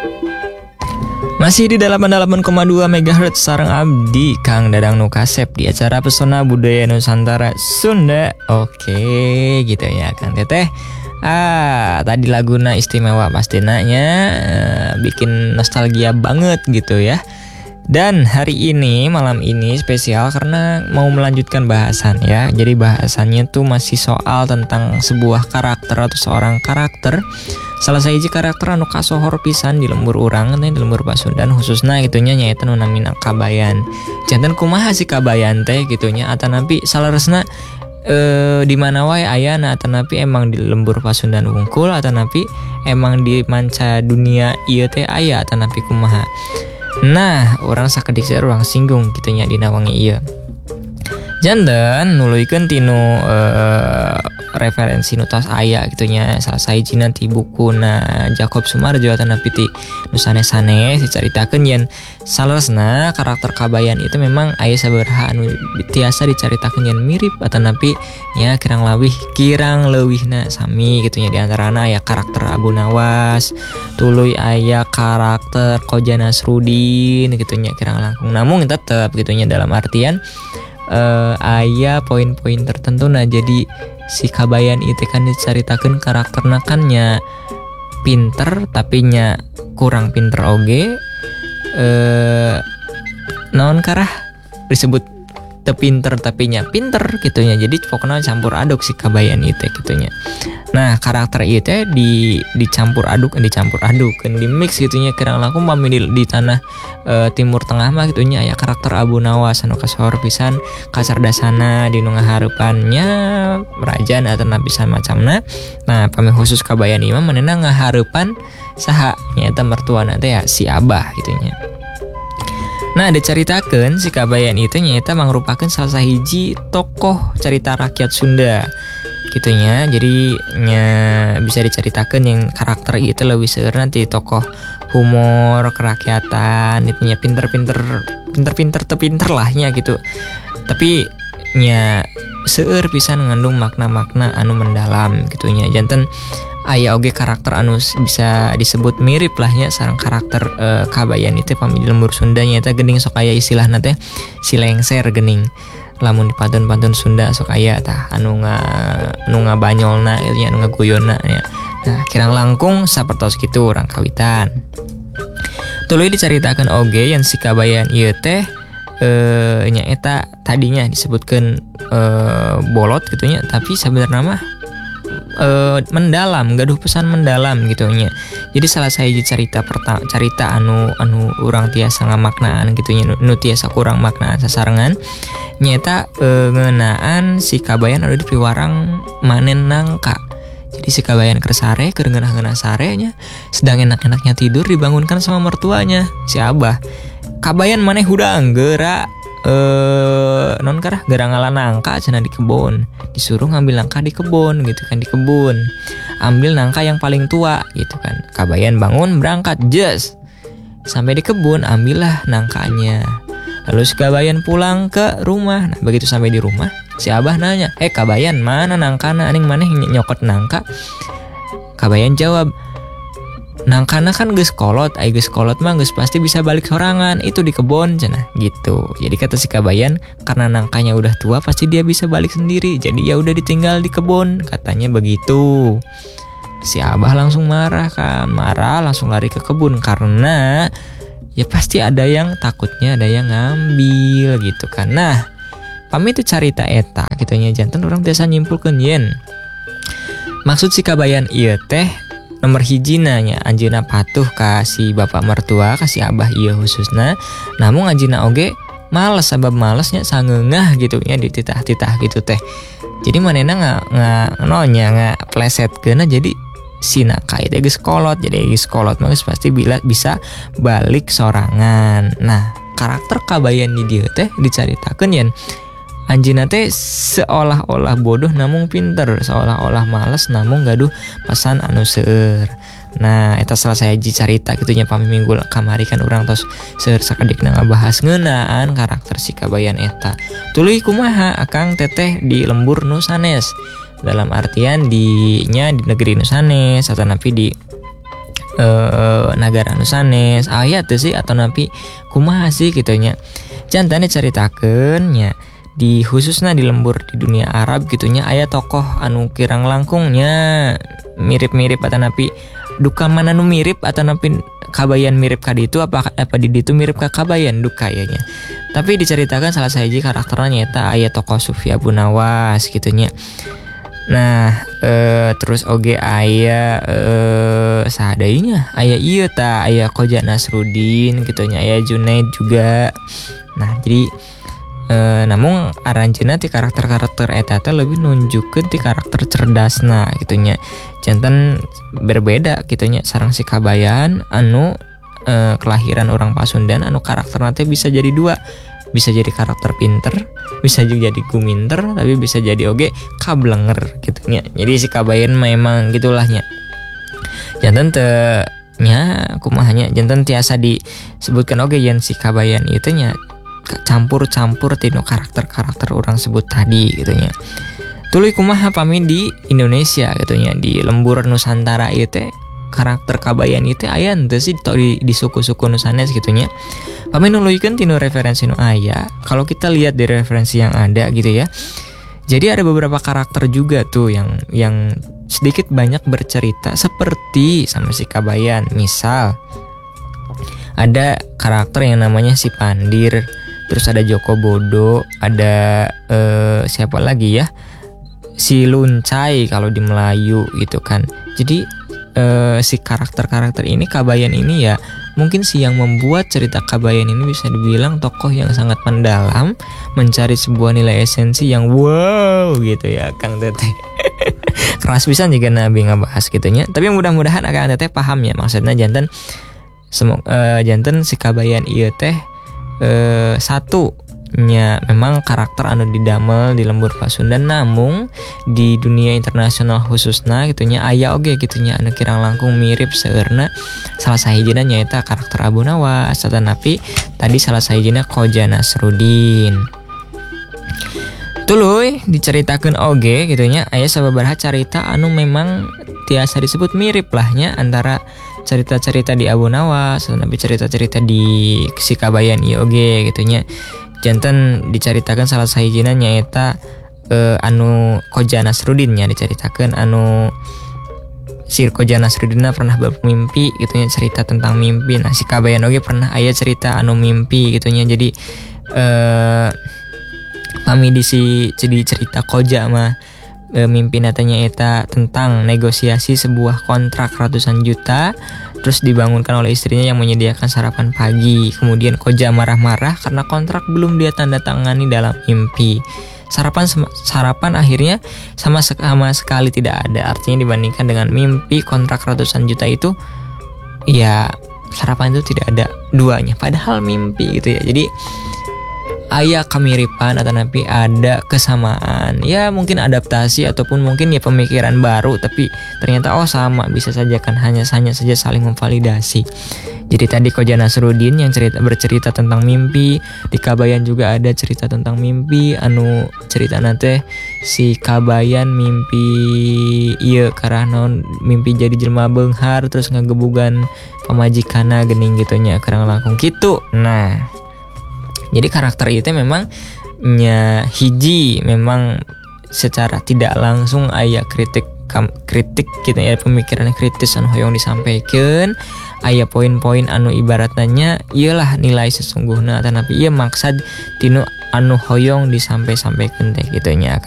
Masih di 88,2 MHz sareng abdi Kang Dadang Nu Kasep di acara Pesona Budaya Nusantara Sunda. Oke, gitu ya Kang Teteh. Tadi laguna istimewa pasti nanya, bikin nostalgia banget gitu ya. Dan hari ini, malam ini spesial karena mau melanjutkan bahasan ya. Jadi bahasannya tuh masih soal tentang sebuah karakter atau seorang karakter. Salah sahiji karakter anu kasohor pisan di lembur urang teh, di lembur Pasundan khususna gitunya nyaeta nu namina Kabayan. Janten kumaha si Kabayan teh gitunya atanapi salaresna di mana wae ayana atanapi emang di lembur Pasundan wungkul atanapi emang di manca dunia ieu teh aya atanapi kumaha. Nah, orang sakedik saya orang singgung gitunya dina wangi ieu. Janten nuluykeun tinu referensi nu tos aya gitunya salah sahijina ti bukuna Jacob Sumarjo atanapi ti nu sanes-sanes dicaritakeun yen salesna karakter Kabayan itu memang aya sabaraha anu tiasa dicaritakeun yen mirip atanapi nya kirang leuwihna sami gitunya di antarana aya karakter Abu Nawas, tuluy aya karakter Koja Nasrudin gitunya kirang langkung namun tetep gitunya dalam artian aya poin-poin tertentu. Nah jadi si Kabayan itu kan diceritakan karakterna kan nya pinter tapi nya kurang pinter oge, naon karah disebut tepinter tapi nya pinter gitunya. Jadi pokoknya campur aduk si Kabayan itu gitunya. Nah karakter itu dicampur aduk di mix gitunya kirang langkung pami di tanah timur tengah mah gitunya aya karakter Abu Nawas anu kasohor pisan kasardasana di nu ngahareupannya rajaan atau pisan macamna. Nah pami khusus Kabayan ieu mah manehna ngahareupan saha nyaeta mertuana teh ya si Abah gitunya. Nah diceritakeun si Kabayan itu nyaeta mangrupakeun salah sahiji tokoh cerita rakyat Sunda gitunya. Jadi nya bisa diceritakeun yang karakter itu lebih seueur nanti tokoh humor kerakyatan itunya pinter lahnya gitu. Tapi nya seueur pisan ngandung makna-makna anu mendalam gitunya. Janten aya oge karakter anu bisa disebut mirip lahnya sareng karakter Kabayan itu pami di lembur Sunda nyaeta geuning sok aya istilahna teh si lengser geuning. Lamun di pantun-pantun Sunda sok aya tah anu ngabanyolna ieu anu ngaguyonna ya. Nah, kirang langkung sapertos kitu urang kawitan. Tuluy dicaritakeun oge yen si Kabayan ieu teh nyaeta tadinya disebutkeun bolot gitu nya, tapi sebenarnya mah mendalam, gaduh pesan mendalam gitu nya. Jadi salah sahiji carita anu urang tiasa ngamaknaan gitu nya, nu tiasa kurang maknaan sasarengan nyata ngeunaan si Kabayan anu di piwarang manen nangka. Jadi si Kabayan keur sare, keur ngeunah-ngeunah sarenya, sedang enak-enaknya tidur dibangunkan sama mertuanya si Abah. Kabayan maneh hudang geura non karah geura ngalah nangka cenah di kebun. Disuruh ngambil nangka di kebun gitu kan, di kebun. Ambil nangka yang paling tua gitu kan. Kabayan bangun berangkat jes. Sampai di kebun ambillah nangkanya. Lalu si Kabayan pulang ke rumah. Nah begitu sampai di rumah si Abah nanya, Kabayan mana nangkana aning maneh nyokot nangka? Kabayan jawab, nangkana kan geus kolot, geus kolot mah geus pasti bisa balik sorangan, itu di kebon cenah gitu. Jadi kata si Kabayan karena nangkanya udah tua pasti dia bisa balik sendiri, jadi ya udah ditinggal di kebon, katanya begitu. Si Abah langsung marah langsung lari ke kebun karena ya pasti ada yang takutnya ada yang ngambil gitu kan. Nah pami itu carita eta gitunya janten orang biasa nyimpulkeun yen maksud si Kabayan ieu teh nomor hijina nya anjeunna patuh ka si bapak mertua ka si Abah ieu khususna, namun anjeunna oge males, sabab malesnya sangeungah gitu nya dititah-titah gitu teh. Jadi manehna ngaplesetkeun jadi si nangka itu geus kolot, jadi geus kolot mah pasti bisa balik sorangan. Nah karakter Kabayan di dieu teh dicaritakeun yen anjeunna teh seolah-olah bodoh namun pinter, seolah-olah males namun gaduh pesan anu seueur. Nah eta salah sahiji carita gitunya pami minggu kamari kan urang tos seueur sakedikna ngabahas ngeunaan karakter si Kabayan eta. Tuluy kumaha akang teteh di lembur nu sanes, dalam artian di negeri nu sanes atau napi di nagara anu sanes aya teu sih atau napi kumaha sih gitu nya. Jantan diceritakeun nya di khususnya di lembur di dunia Arab gitunya aya tokoh anu kirang langkungnya mirip-mirip atau napi duka mana nu mirip atau napi kabayan mirip ka ditu apa di ditu mirip ka kabayan duka ya nya. Tapi diceritakan salah sahiji karakternya nyata aya tokoh Sufi Abu Nawas gitunya. Nah terus oge aya sadainya aya ieu ta aya Khoja Nasruddin gitunya aya Junaid juga. Nah jadi namun aranjeuna ti karakter-karakter eta teh lebih nunjukkeun ti karakter cerdasna gitunya. Janten berbeda gitunya sareng si kabayan anu kelahiran orang Pasundan anu karakterna teh bisa jadi dua. Bisa jadi karakter pinter, bisa juga jadi guminter, tapi bisa jadi oge kablenger gitunya. Jadi si kabayan memang gitulahnya. Janten teu nya kumahanya janten tiasa disebutkan oge yen si kabayan itu nya campur-campur tino karakter-karakter orang sebut tadi gitunya. Tuluy kumaha pami di Indonesia gitunya di lembur Nusantara ieu teh karakter kabayan itu aya henteu sih di suku-suku Nusanes gitunya. Pami nuluykeun tino referensi nu aya. Kalau kita lihat di referensi yang ada gitu ya. Jadi ada beberapa karakter juga tuh yang sedikit banyak bercerita seperti sama si kabayan. Misal ada karakter yang namanya si Pandir. Terus ada Joko Bodo, ada siapa lagi ya? Si Luncai kalau di Melayu gitu kan. Jadi si karakter-karakter ini kabayan ini ya mungkin sih yang membuat cerita kabayan ini bisa dibilang tokoh yang sangat mendalam, mencari sebuah nilai esensi yang wow gitu ya Kang Teteh. Keras pisan juga Nabi ngabahas gitunya. Tapi mudah-mudahan Kang Teteh paham ya maksudnya janten janten si kabayan ieu teh satunya memang karakter anu didamel di lembur Pasundan namun di dunia internasional khususna gitunya aya oge gitunya anu kirang langkung mirip seueurna salah sahijina nyaeta karakter Abu Nawas tetapi tadi salah sahijina Khoja Nasruddin. Tuluy diceritakeun oge gitunya aya sababaraha carita anu memang tiasa disebut mirip lahnya antara cerita-cerita di Abu Nawas tapi cerita-cerita di si kabayan ieu oge gitunya. Janten diceritakan salah sahijina nyaeta anu Khoja Nasruddin nya diceritakan anu si Khoja Nasruddin pernah bermimpi gitunya cerita tentang mimpi. Nah si kabayan oge pernah aya cerita anu mimpi gitunya. Jadi kami di cerita Khoja mah mimpi natanya eta tentang negosiasi sebuah kontrak ratusan juta terus dibangunkan oleh istrinya yang menyediakan sarapan pagi. Kemudian Khoja marah-marah karena kontrak belum dia tanda tangani dalam mimpi. Sarapan akhirnya sama sekali tidak ada. Artinya dibandingkan dengan mimpi kontrak ratusan juta itu ya sarapan itu tidak ada duanya padahal mimpi gitu ya. Jadi aya kemiripan atau napi ada kesamaan ya mungkin adaptasi ataupun mungkin ya pemikiran baru tapi ternyata sama bisa saja kan hanya saja saling memvalidasi. Jadi tadi Khoja Nasruddin yang bercerita tentang mimpi, di kabayan juga ada cerita tentang mimpi anu cerita nate si kabayan mimpi ieu karena mimpi jadi jelema beunghar terus ngagebugan pamajikana geuning gitunya karang langkung kitu. Nah jadi karakter itu memang hiji memang secara tidak langsung aya kritik gitu ya pemikiran kritis anu hoyong disampaikan aya poin-poin anu ibaratnya iyalah nilai sesungguhna tapi ieu maksud tinu anu hoyong disampaikan teh gitu nya